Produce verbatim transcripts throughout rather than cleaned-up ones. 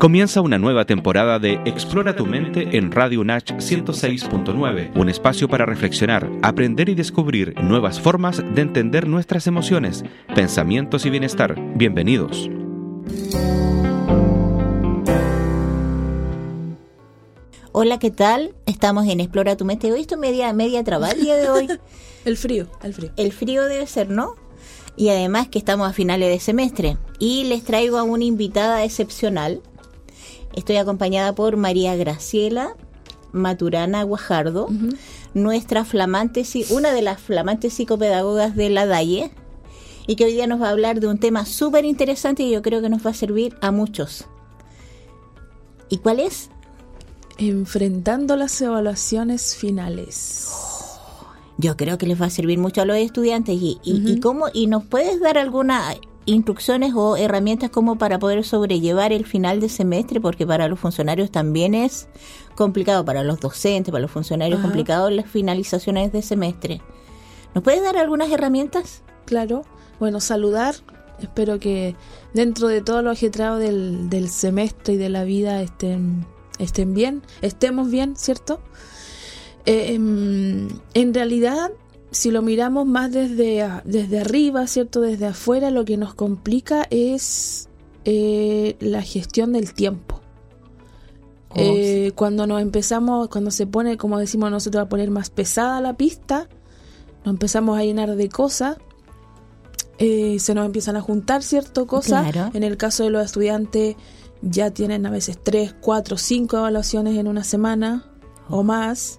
Comienza una nueva temporada de Explora tu mente en Radio UNACH ciento seis punto nueve, un espacio para reflexionar, aprender y descubrir nuevas formas de entender nuestras emociones, pensamientos y bienestar. Bienvenidos. Hola, ¿qué tal? Estamos en Explora tu mente. Hoy estoy media, media trabada el día de hoy. El frío, el frío. El frío debe ser, ¿no? Y además que estamos a finales de semestre. Y les traigo a una invitada excepcional. Estoy acompañada por María Graciela Maturana Guajardo, uh-huh. nuestra flamante, una de las flamantes psicopedagogas de la DAIE, y que hoy día nos va a hablar de un tema súper interesante y yo creo que nos va a servir a muchos. ¿Y cuál es? Enfrentando las evaluaciones finales. Oh, yo creo que les va a servir mucho a los estudiantes. ¿Y, y, uh-huh. y cómo? ¿Y nos puedes dar algunas instrucciones o herramientas como para poder sobrellevar el final de semestre? Porque para los funcionarios también es complicado, para los docentes, para los funcionarios es complicado las finalizaciones de semestre. ¿Nos puedes dar algunas herramientas? Claro. Bueno, saludar. Espero que dentro de todo lo ajetreado del, del semestre y de la vida estén, estén bien, estemos bien, ¿cierto? Eh, en realidad, si lo miramos más desde, desde arriba, ¿cierto? Desde afuera, lo que nos complica es eh, la gestión del tiempo. Oh, eh, sí. Cuando nos empezamos, cuando se pone, como decimos nosotros, a poner más pesada la pista, nos empezamos a llenar de cosas, eh, se nos empiezan a juntar, ¿cierto? Cosas. Claro. En el caso de los estudiantes, ya tienen a veces tres, cuatro, cinco evaluaciones en una semana oh. o más.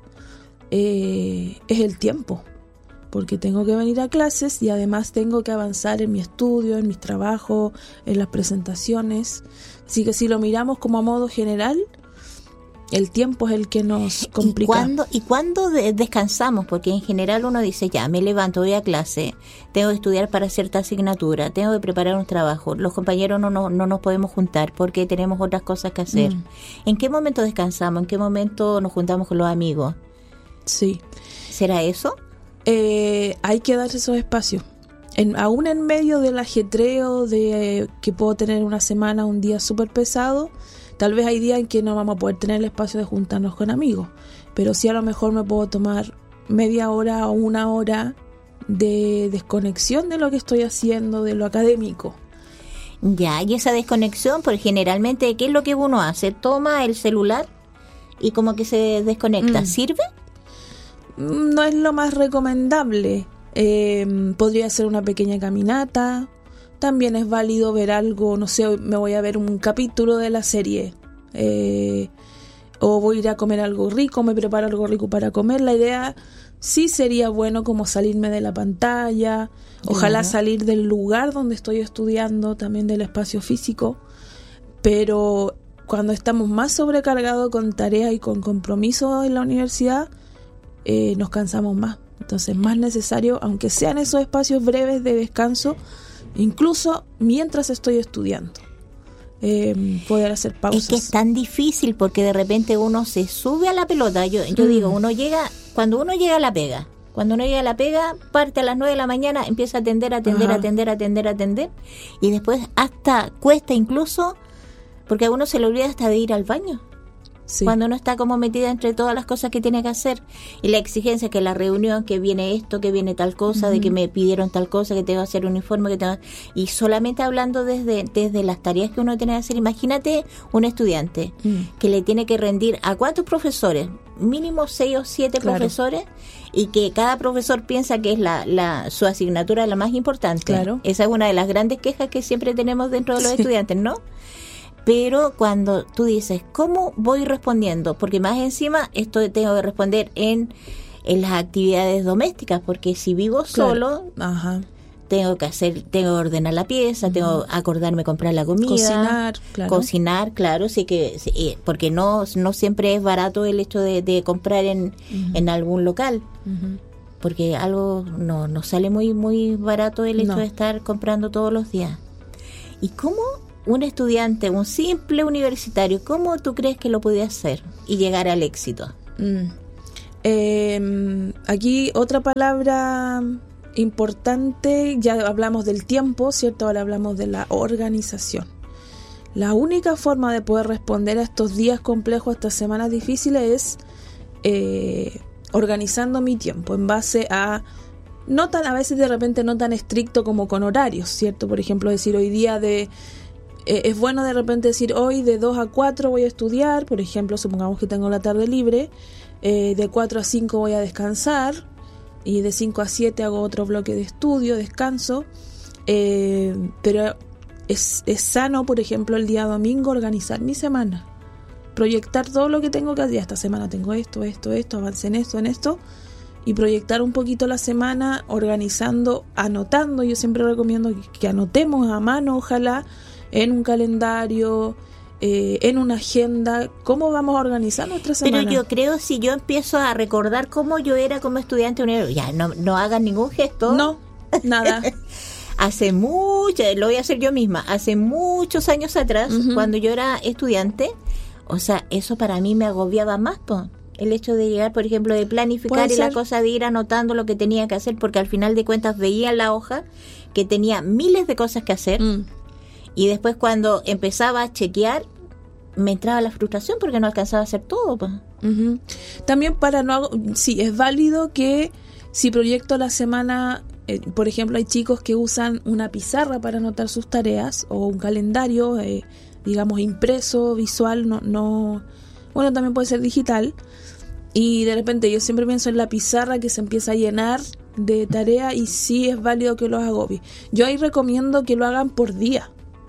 Eh, es el tiempo. Porque tengo que venir a clases y además tengo que avanzar en mi estudio, en mis trabajos, en las presentaciones. Así que si lo miramos como a modo general, el tiempo es el que nos complica. ¿Y cuándo, y cuándo de- descansamos? Porque en general uno dice, ya, me levanto, voy a clase, tengo que estudiar para cierta asignatura, tengo que preparar un trabajo, los compañeros no, no, no nos podemos juntar porque tenemos otras cosas que hacer. Mm. ¿En qué momento descansamos? ¿En qué momento nos juntamos con los amigos? Sí. ¿Será eso? Eh, hay que darse esos espacios. En, aún en medio del ajetreo de eh, que puedo tener una semana, un día súper pesado, tal vez hay días en que no vamos a poder tener el espacio de juntarnos con amigos, pero sí a lo mejor me puedo tomar media hora o una hora de desconexión de lo que estoy haciendo, de lo académico. Ya, y esa desconexión, pues generalmente, ¿qué es lo que uno hace? Toma el celular y como que se desconecta. Mm. ¿Sirve? No es lo más recomendable. Eh, podría ser una pequeña caminata. También es válido ver algo, no sé, me voy a ver un capítulo de la serie. Eh, o voy a ir a comer algo rico, me preparo algo rico para comer. La idea sí sería bueno como salirme de la pantalla. Ojalá uh-huh. salir del lugar donde estoy estudiando, también del espacio físico. Pero cuando estamos más sobrecargados con tareas y con compromisos en la universidad, Eh, nos cansamos más. Entonces es más necesario, aunque sean esos espacios breves de descanso, incluso mientras estoy estudiando, eh, poder hacer pausas. Es que es tan difícil porque de repente uno se sube a la pelota. Yo, yo mm. digo, uno llega, cuando uno llega a la pega, cuando uno llega a la pega, parte a las nueve de la mañana, empieza a atender, atender, Ajá. atender, atender, atender, y después hasta cuesta incluso, porque a uno se le olvida hasta de ir al baño. Sí. Cuando uno está como metida entre todas las cosas que tiene que hacer y la exigencia que la reunión, que viene esto, que viene tal cosa, uh-huh. de que me pidieron tal cosa, que tengo que hacer un informe, que tengo... y solamente hablando desde desde las tareas que uno tiene que hacer. Imagínate un estudiante uh-huh. que le tiene que rendir a cuántos profesores, mínimo seis o siete claro. profesores, y que cada profesor piensa que es la, la su asignatura la más importante. Claro. Esa es una de las grandes quejas que siempre tenemos dentro de los sí. estudiantes, ¿no? Pero cuando tú dices, ¿cómo voy respondiendo? Porque más encima esto tengo que responder en, en las actividades domésticas, porque si vivo solo, claro. Ajá. tengo que hacer, tengo que ordenar la pieza, uh-huh. tengo que acordarme comprar la comida, cocinar, claro. cocinar, claro, sí que, sí, porque no, no siempre es barato el hecho de, de comprar en, uh-huh. en algún local. Uh-huh. Porque algo no, no sale muy, muy barato el hecho no. de estar comprando todos los días. ¿Y cómo un estudiante, un simple universitario, cómo tú crees que lo puede hacer y llegar al éxito? Mm. Eh, aquí otra palabra importante, ya hablamos del tiempo, ¿cierto? Ahora hablamos de la organización. La única forma de poder responder a estos días complejos, a estas semanas difíciles, es eh, organizando mi tiempo en base a, no tan, a veces de repente no tan estricto como con horarios, ¿cierto? Por ejemplo, decir hoy día de... Eh, es bueno de repente decir hoy de dos a cuatro voy a estudiar, por ejemplo, supongamos que tengo la tarde libre, eh, de cuatro a cinco voy a descansar y de cinco a siete hago otro bloque de estudio, descanso, eh, pero es, es sano, por ejemplo, el día domingo organizar mi semana, proyectar todo lo que tengo que hacer. Esta semana tengo esto, esto, esto, avancé en esto, en esto, y proyectar un poquito la semana organizando, anotando. Yo siempre recomiendo que, que anotemos a mano, ojalá, en un calendario, eh, en una agenda, cómo vamos a organizar nuestra semana. Pero yo creo, si yo empiezo a recordar cómo yo era como estudiante universitario, ya no, no hagan ningún gesto. No, nada. Hace mucho, lo voy a hacer yo misma, hace muchos años atrás, uh-huh. cuando yo era estudiante, o sea, eso para mí me agobiaba más, po. El hecho de llegar, por ejemplo, de planificar y la cosa de ir anotando lo que tenía que hacer, porque al final de cuentas veía en la hoja que tenía miles de cosas que hacer, mm. y después cuando empezaba a chequear, me entraba la frustración porque no alcanzaba a hacer todo, po. Uh-huh. También para no, sí, es válido que si proyecto la semana, eh, por ejemplo, hay chicos que usan una pizarra para anotar sus tareas o un calendario, eh, digamos, impreso, visual, no, no, bueno, también puede ser digital, y de repente yo siempre pienso en la pizarra que se empieza a llenar de tarea, y sí es válido que los agobie. Yo ahí recomiendo que lo hagan por día.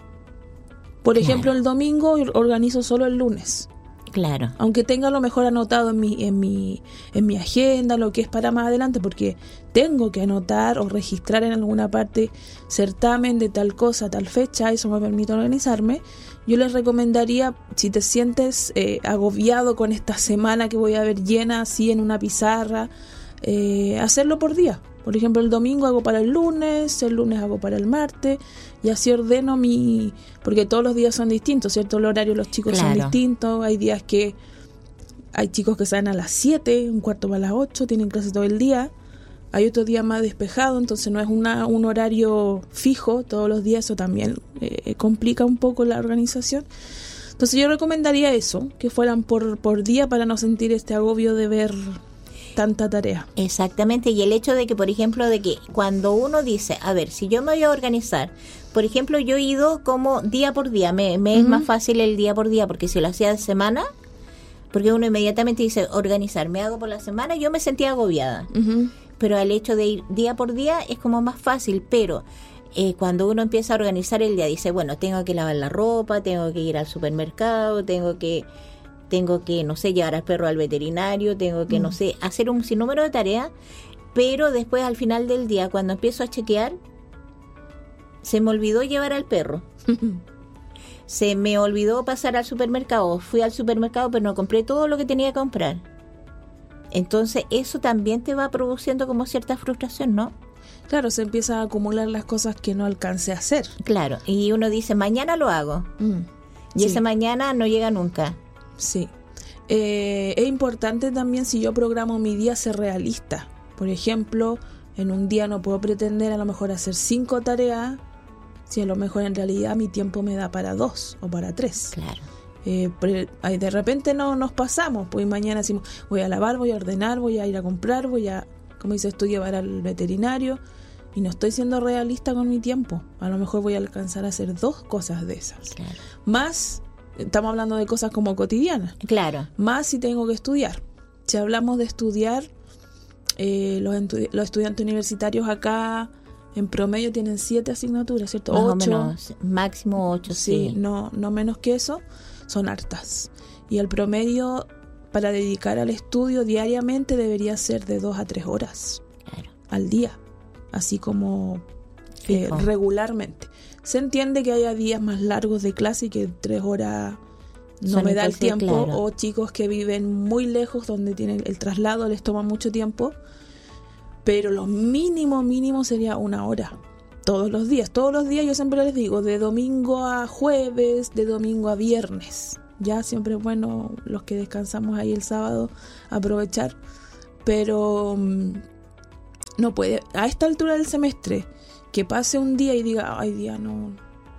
Por claro. ejemplo, el domingo organizo solo el lunes. Claro. Aunque tenga lo mejor anotado en mi, en mi, en mi agenda, lo que es para más adelante, porque tengo que anotar o registrar en alguna parte certamen de tal cosa, tal fecha, eso me permite organizarme. Yo les recomendaría, si te sientes eh, agobiado con esta semana que voy a ver llena así en una pizarra, eh, hacerlo por día. Por ejemplo, el domingo hago para el lunes, el lunes hago para el martes, y así ordeno mi... Porque todos los días son distintos, ¿cierto? El horario de los chicos claro. son distintos. Hay días que hay chicos que salen a las siete, un cuarto para las ocho, tienen clase todo el día. Hay otro día más despejado, entonces no es una, un horario fijo todos los días. Eso también eh, complica un poco la organización. Entonces yo recomendaría eso, que fueran por, por día para no sentir este agobio de ver tanta tarea. Exactamente, y el hecho de que, por ejemplo, de que cuando uno dice, a ver, si yo me voy a organizar, por ejemplo, yo he ido como día por día, me, me uh-huh. es más fácil el día por día, porque si lo hacía de semana, porque uno inmediatamente dice, organizar, me hago por la semana, yo me sentía agobiada, uh-huh. pero el hecho de ir día por día es como más fácil, pero eh, cuando uno empieza a organizar el día, dice, bueno, tengo que lavar la ropa, tengo que ir al supermercado, tengo que... tengo que, no sé, llevar al perro al veterinario, tengo que, mm. no sé, hacer un sinnúmero de tareas, pero después al final del día, cuando empiezo a chequear, se me olvidó llevar al perro. Se me olvidó pasar al supermercado, fui al supermercado, pero no compré todo lo que tenía que comprar. Entonces, eso también te va produciendo como cierta frustración, ¿no? Claro, se empiezan a acumular las cosas que no alcancé a hacer. Claro, y uno dice, mañana lo hago. Mm. Y sí. ese mañana no llega nunca. Sí, eh, es importante también, si yo programo mi día, ser realista. Por ejemplo, en un día no puedo pretender a lo mejor hacer cinco tareas, si a lo mejor en realidad mi tiempo me da para dos o para tres. Claro. Eh, de repente no nos pasamos, pues mañana decimos, voy a lavar, voy a ordenar, voy a ir a comprar, voy a, como dices tú, llevar al veterinario, y no estoy siendo realista con mi tiempo. A lo mejor voy a alcanzar a hacer dos cosas de esas. Claro. Más... Estamos hablando de cosas como cotidianas. Claro. Más si tengo que estudiar. Si hablamos de estudiar, eh, los, estu- los estudiantes universitarios acá en promedio tienen siete asignaturas, ¿cierto? Más ocho. o menos, máximo ocho, sí. Sí, no, no menos que eso, son hartas. Y el promedio para dedicar al estudio diariamente debería ser de dos a tres horas claro. al día, así como eh, regularmente. Se entiende que haya días más largos de clase y que tres horas no Son me da el tiempo, claro. o chicos que viven muy lejos donde tienen el traslado les toma mucho tiempo, pero lo mínimo mínimo sería una hora todos los días. Todos los días, yo siempre les digo, de domingo a jueves, de domingo a viernes. Ya siempre es bueno los que descansamos ahí el sábado aprovechar, pero um, no puede, a esta altura del semestre, que pase un día y diga, ay día no,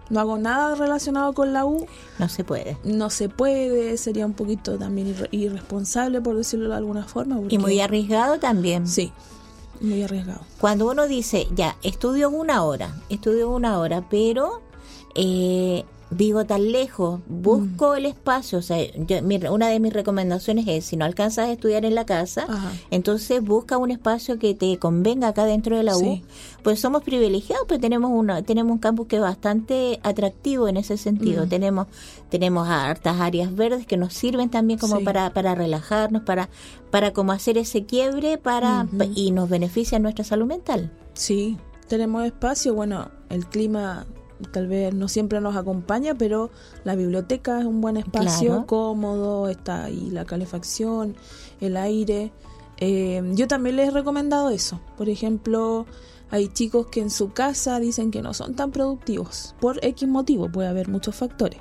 no hago nada relacionado con la U, no se puede. No se puede, sería un poquito también irre- irresponsable, por decirlo de alguna forma. Porque, y muy arriesgado también. Sí, muy arriesgado. Cuando uno dice, ya, estudio una hora, estudio una hora, pero eh, vivo tan lejos, busco mm. el espacio, o sea, yo, mi, una de mis recomendaciones es, si no alcanzas a estudiar en la casa, Ajá. entonces busca un espacio que te convenga acá dentro de la U, sí. pues somos privilegiados, pues tenemos una, tenemos un campus que es bastante atractivo en ese sentido, mm. tenemos tenemos hartas áreas verdes que nos sirven también como sí. para, para relajarnos, para, para como hacer ese quiebre para uh-huh. y nos beneficia nuestra salud mental. Sí, tenemos espacio, bueno, el clima tal vez no siempre nos acompaña, pero la biblioteca es un buen espacio, claro. cómodo, está ahí la calefacción, el aire. Eh, yo también les he recomendado eso. Por ejemplo, hay chicos que en su casa dicen que no son tan productivos, por X motivo, puede haber muchos factores.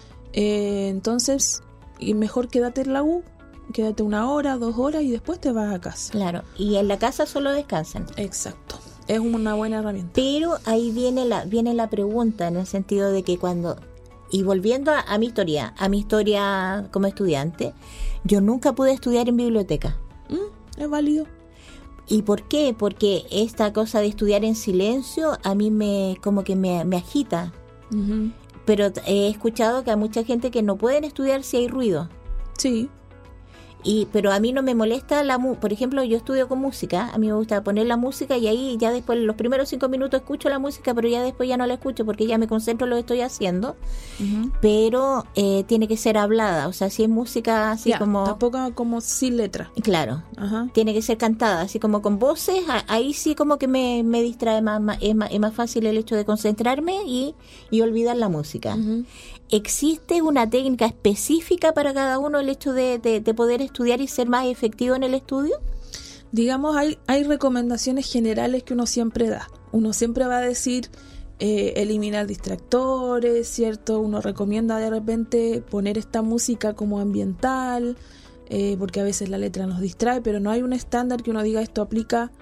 Eh, entonces, y mejor quédate en la U, quédate una hora, dos horas y después te vas a casa. Claro, y en la casa solo descansan. Exacto. Es una buena herramienta. Pero ahí viene la viene la pregunta, en el sentido de que cuando, y volviendo a, a mi historia, a mi historia como estudiante, yo nunca pude estudiar en biblioteca. Mm, es válido. ¿Y por qué? Porque esta cosa de estudiar en silencio a mí me como que me, me agita. Uh-huh. Pero he escuchado que hay mucha gente que no pueden estudiar si hay ruido. Sí. Y pero a mí no me molesta la mu- por ejemplo, yo estudio con música, a mí me gusta poner la música y ahí ya después los primeros cinco minutos escucho la música, pero ya después ya no la escucho porque ya me concentro en lo que estoy haciendo. Uh-huh. Pero eh, tiene que ser hablada, o sea, si es música así ya, como tampoco como sin letra. Claro. Uh-huh. Tiene que ser cantada, así como con voces, a- ahí sí como que me, me distrae más, más, es más, es más fácil el hecho de concentrarme y, y olvidar la música. Uh-huh. ¿Existe una técnica específica para cada uno el hecho de, de, de poder estudiar y ser más efectivo en el estudio? Digamos, hay, hay recomendaciones generales que uno siempre da. Uno siempre va a decir eh, eliminar distractores, ¿cierto? Uno recomienda de repente poner esta música como ambiental, eh, porque a veces la letra nos distrae, pero no hay un estándar que uno diga esto aplica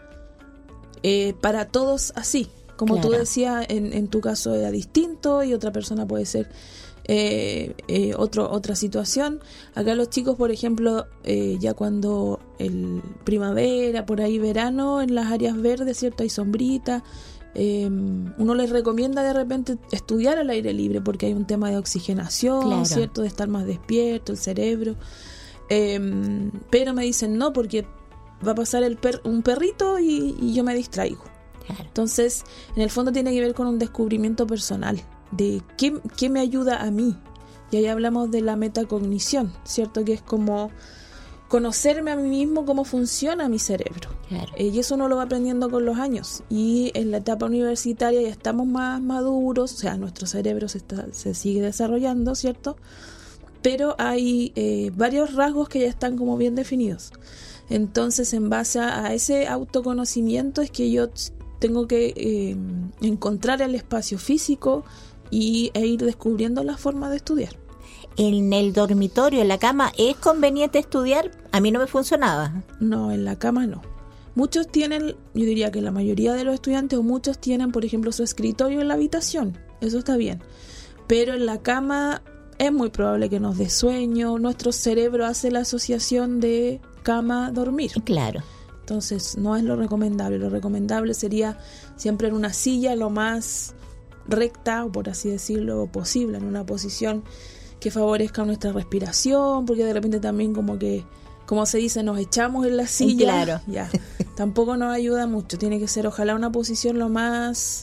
eh, para todos así. Como claro. tú decías, en, en tu caso era distinto y otra persona puede ser Eh, eh, otro, otra situación. Acá los chicos, por ejemplo, eh, ya cuando el primavera, por ahí verano, en las áreas verdes, ¿cierto? Hay sombrita. Eh, uno les recomienda de repente estudiar al aire libre porque hay un tema de oxigenación, claro. ¿cierto? De estar más despierto, el cerebro. Eh, pero me dicen no, porque va a pasar el per- un perrito y, y yo me distraigo. Claro. Entonces, en el fondo tiene que ver con un descubrimiento personal de qué, qué me ayuda a mí. Y ahí hablamos de la metacognición, ¿cierto? Que es como conocerme a mí mismo, cómo funciona mi cerebro. Claro. Eh, y eso uno lo va aprendiendo con los años. Y en la etapa universitaria ya estamos más maduros, o sea, nuestro cerebro se, está, se sigue desarrollando, ¿cierto? Pero hay eh, varios rasgos que ya están como bien definidos. Entonces, en base a, a ese autoconocimiento es que yo tengo que eh, encontrar el espacio físico y e ir descubriendo la forma de estudiar. En el dormitorio, en la cama, ¿es conveniente estudiar? A mí no me funcionaba. No, en la cama no. Muchos tienen, yo diría que la mayoría de los estudiantes o muchos tienen, por ejemplo, su escritorio en la habitación. Eso está bien. Pero en la cama es muy probable que nos dé sueño. Nuestro cerebro hace la asociación de cama-dormir. Claro. Entonces no es lo recomendable. Lo recomendable sería siempre en una silla lo más recta, o por así decirlo, posible, en una posición que favorezca nuestra respiración, porque de repente también como que, como se dice, nos echamos en la silla. Claro. Ya, tampoco nos ayuda mucho. Tiene que ser ojalá una posición lo más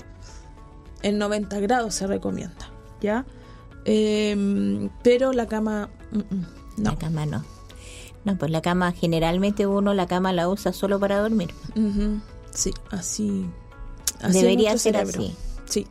en noventa grados se recomienda, ¿ya? Eh, pero la cama, mm, no. La cama no. No, pues la cama, generalmente uno la cama la usa solo para dormir. Uh-huh. Sí, así, así debería ser cerebro. así. Sí.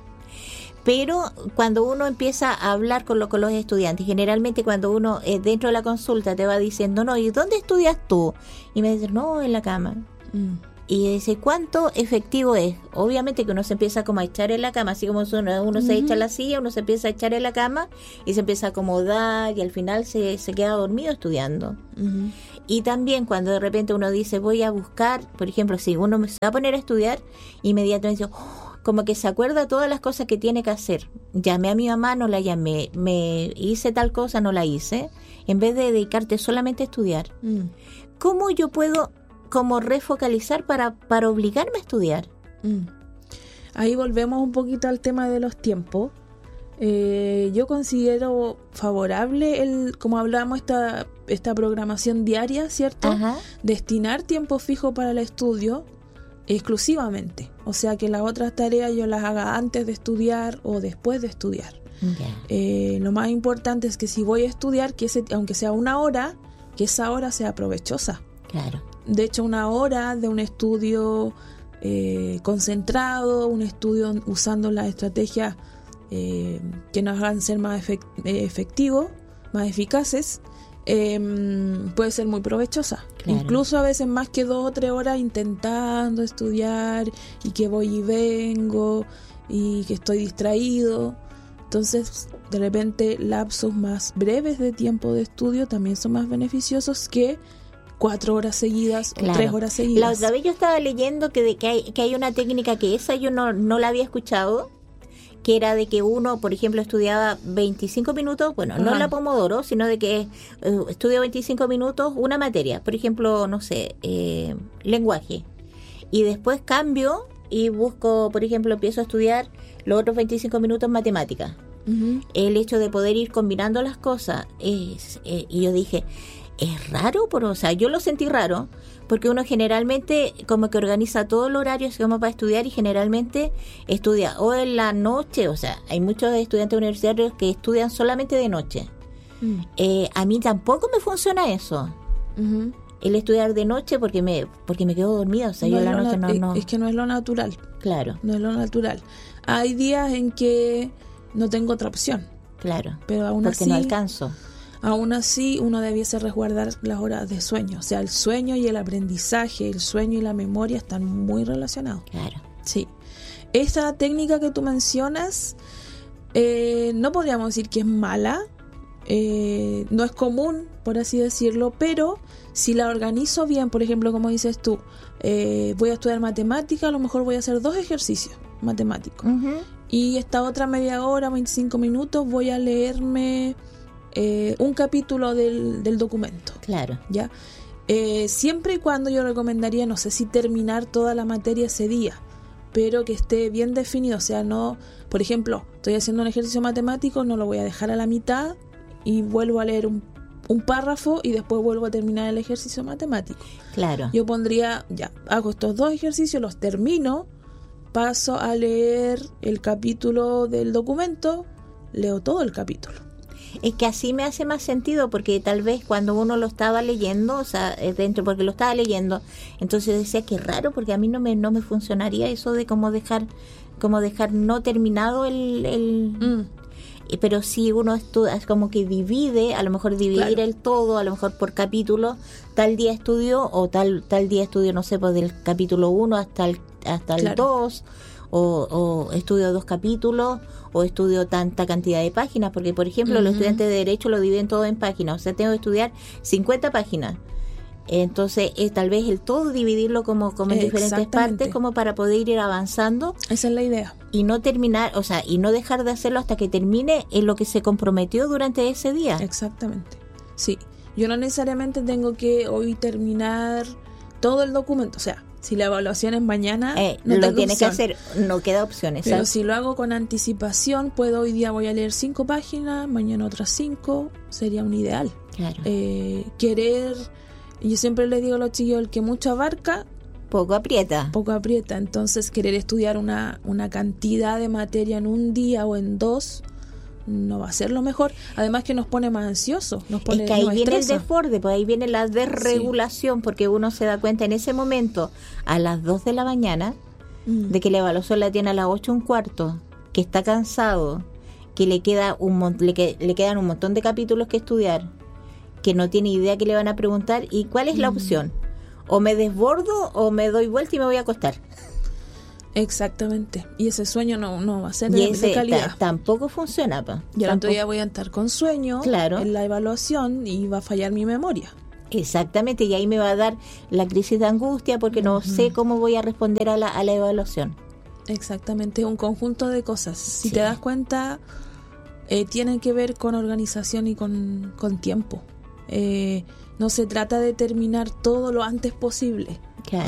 Pero cuando uno empieza a hablar con, lo, con los estudiantes, generalmente cuando uno eh, dentro de la consulta te va diciendo, no, ¿y dónde estudias tú? Y me dice, no, en la cama. Mm. Y dice, ¿cuánto efectivo es? Obviamente que uno se empieza como a echar en la cama, así como uno, uno uh-huh. se echa en la silla, uno se empieza a echar en la cama y se empieza a acomodar y al final se, se queda dormido estudiando. Uh-huh. Y también cuando de repente uno dice, voy a buscar, por ejemplo, si uno se va a poner a estudiar, inmediatamente dice, oh, como que se acuerda todas las cosas que tiene que hacer. Llamé a mi mamá, no la llamé, me hice tal cosa, no la hice, en vez de dedicarte solamente a estudiar. Mm. ¿Cómo yo puedo como refocalizar para, para obligarme a estudiar? Mm. Ahí volvemos un poquito al tema de los tiempos. Eh, yo considero favorable el, como hablábamos, esta, esta programación diaria, ¿cierto? Ajá. Destinar tiempo fijo para el estudio exclusivamente. O sea, que las otras tareas yo las haga antes de estudiar o después de estudiar. Yeah. Eh, lo más importante es que si voy a estudiar, que ese, aunque sea una hora, que esa hora sea provechosa. Claro. De hecho, una hora de un estudio eh, concentrado, un estudio usando las estrategias Eh, que nos hagan ser más efect- efectivos, más eficaces, eh, puede ser muy provechosa. Claro. Incluso a veces más que dos o tres horas intentando estudiar y que voy y vengo y que estoy distraído. Entonces, de repente, lapsos más breves de tiempo de estudio también son más beneficiosos que cuatro horas seguidas claro. o tres horas seguidas. La otra vez yo estaba leyendo que, de, que, hay, que hay una técnica que esa yo no, no la había escuchado, que era de que uno, por ejemplo, estudiaba veinticinco minutos, bueno, Ajá. no la Pomodoro, sino de que eh, estudia veinticinco minutos una materia, por ejemplo, no sé, eh, lenguaje, y después cambio y busco, por ejemplo, empiezo a estudiar los otros veinticinco minutos matemáticas. Uh-huh. El hecho de poder ir combinando las cosas, es, eh, y yo dije, es raro, pero, o sea, yo lo sentí raro, porque uno generalmente como que organiza todo el horario como para estudiar y generalmente estudia o en la noche, o sea, hay muchos estudiantes universitarios que estudian solamente de noche. Mm. Eh, a mí tampoco me funciona eso. Uh-huh. El estudiar de noche porque me porque me quedo dormida, o sea, no yo la noche na- no, es, no... Es que no es lo natural. Claro. No es lo natural. Hay días en que no tengo otra opción. Claro, pero aún porque así... no alcanzo. Aún así, uno debiese resguardar las horas de sueño. O sea, el sueño y el aprendizaje, el sueño y la memoria están muy relacionados. Claro. Sí. Esta técnica que tú mencionas, eh, no podríamos decir que es mala. Eh, no es común, por así decirlo, pero si la organizo bien, por ejemplo, como dices tú, eh, voy a estudiar matemática, a lo mejor voy a hacer dos ejercicios matemáticos. Uh-huh. Y esta otra media hora, veinticinco minutos, voy a leerme... Eh, un capítulo del, del documento. Claro. ¿Ya? Eh, siempre y cuando yo recomendaría, no sé si terminar toda la materia ese día, pero que esté bien definido. O sea, no, por ejemplo, estoy haciendo un ejercicio matemático, no lo voy a dejar a la mitad y vuelvo a leer un, un párrafo y después vuelvo a terminar el ejercicio matemático. Claro. Yo pondría, ya, hago estos dos ejercicios, los termino, paso a leer el capítulo del documento, leo todo el capítulo. Es que así me hace más sentido, porque tal vez cuando uno lo estaba leyendo, o sea, dentro, porque lo estaba leyendo, entonces decía que raro, porque a mí no me no me funcionaría eso de como dejar como dejar no terminado el... el mm. Pero si uno estudia, es como que divide, a lo mejor dividir claro. el todo, a lo mejor por capítulo, tal día estudio, o tal tal día estudio, no sé, pues del capítulo uno hasta el, hasta el claro. dos, o, o estudio dos capítulos, o estudio tanta cantidad de páginas, porque por ejemplo uh-huh. los estudiantes de Derecho lo dividen todo en páginas, o sea, tengo que estudiar cincuenta páginas, entonces eh, tal vez el todo dividirlo como, como en diferentes partes, como para poder ir avanzando. Esa es la idea. Y no terminar, o sea, y no dejar de hacerlo hasta que termine en lo que se comprometió durante ese día. Exactamente, sí. Yo no necesariamente tengo que hoy terminar todo el documento, o sea, si la evaluación es mañana, eh, no lo tienes opción. que hacer, no queda opciones. Pero ¿sabes? si lo hago con anticipación, puedo hoy día voy a leer cinco páginas, mañana otras cinco, sería un ideal. Claro. Eh, querer, yo siempre les digo a los chicos, el que mucho abarca, poco aprieta. Poco aprieta, entonces querer estudiar una, una cantidad de materia en un día o en dos no va a ser lo mejor, además que nos pone más ansiosos, nos pone, es que ahí nos viene estresa. el desborde, pues ahí viene la desregulación, sí. Porque uno se da cuenta en ese momento a las dos de la mañana mm. de que la evaluación la tiene a las ocho un cuarto, que está cansado, que le queda un le, que, le quedan un montón de capítulos que estudiar, que no tiene idea que le van a preguntar, y cuál es mm. la opción, o me desbordo o me doy vuelta y me voy a acostar. Exactamente, y ese sueño no, no va a ser y de, ese de calidad. T- tampoco funciona, pa. Y al otro día voy a estar con sueño claro. en la evaluación y va a fallar mi memoria. Exactamente, y ahí me va a dar la crisis de angustia porque no uh-huh. sé cómo voy a responder a la, a la evaluación. Exactamente, un conjunto de cosas. Si Sí. te das cuenta, eh, tiene que ver con organización y con, con tiempo. Eh, no se trata de terminar todo lo antes posible.